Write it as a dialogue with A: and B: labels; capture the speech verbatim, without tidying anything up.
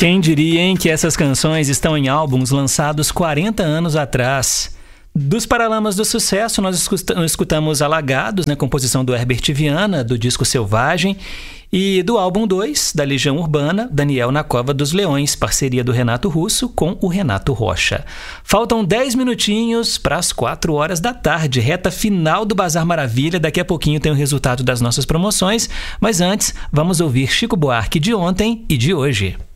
A: Quem diria, hein, que essas canções estão em álbuns lançados quarenta anos atrás. Dos Paralamas do Sucesso, nós escutamos Alagados, né, composição do Herbert Viana, do disco Selvagem, e do álbum dois, da Legião Urbana, Daniel na Cova dos Leões, parceria do Renato Russo com o Renato Rocha. Faltam dez minutinhos para as quatro horas da tarde, reta final do Bazar Maravilha. Daqui a pouquinho tem o resultado das nossas promoções, mas antes, vamos ouvir Chico Buarque de ontem e de hoje.